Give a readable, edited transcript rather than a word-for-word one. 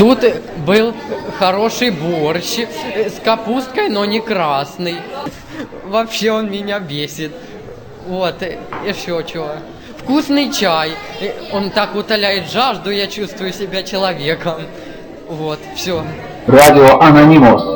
Тут был хороший борщ с капусткой, но не красный. Вообще он меня бесит. Вот, и что. Вкусный чай. Он так утоляет жажду, я чувствую себя человеком. Вот, все. Радио Анонимус.